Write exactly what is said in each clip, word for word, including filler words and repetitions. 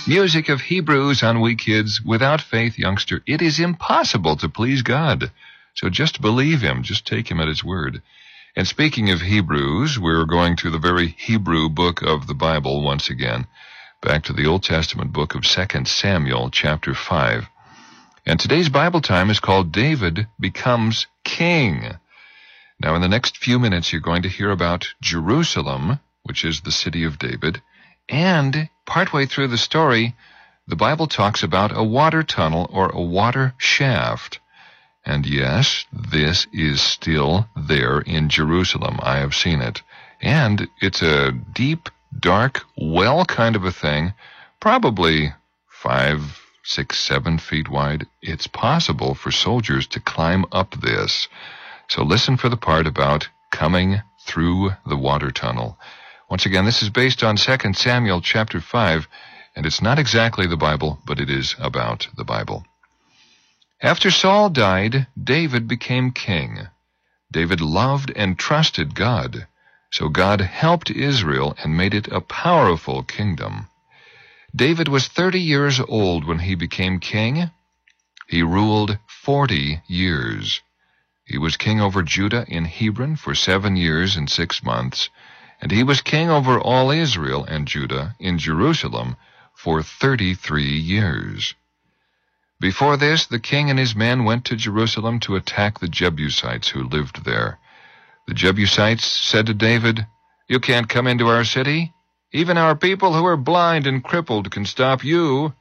Music of Hebrews on We Kids. Without faith, youngster, it is impossible to please God. So just believe him. Just take him at his word. And speaking of Hebrews, we're going to the very Hebrew book of the Bible once again, back to the Old Testament book of Second Samuel, chapter five. And today's Bible time is called David Becomes King. Now, in the next few minutes, you're going to hear about Jerusalem, which is the city of David, and partway through the story, the Bible talks about a water tunnel or a water shaft. And yes, this is still there in Jerusalem. I have seen it. And it's a deep, dark well kind of a thing, probably five, six, seven feet wide. It's possible for soldiers to climb up this. So listen for the part about coming through the water tunnel. Once again, this is based on Second Samuel chapter five, and it's not exactly the Bible, but it is about the Bible. After Saul died, David became king. David loved and trusted God, so God helped Israel and made it a powerful kingdom. David was thirty years old when he became king. He ruled forty years. He was king over Judah in Hebron for seven years and six months. And he was king over all Israel and Judah in Jerusalem for thirty-three years. Before this, the king and his men went to Jerusalem to attack the Jebusites who lived there. The Jebusites said to David, "You can't come into our city. Even our people who are blind and crippled can stop you."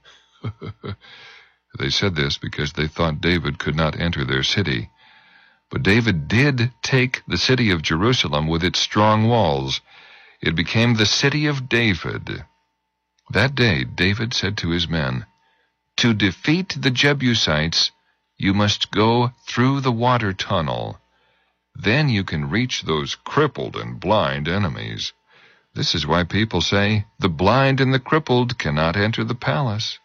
They said this because they thought David could not enter their city. But David did take the city of Jerusalem with its strong walls. It became the city of David. That day David said to his men, "To defeat the Jebusites, you must go through the water tunnel. Then you can reach those crippled and blind enemies." This is why people say, the blind and the crippled cannot enter the palace.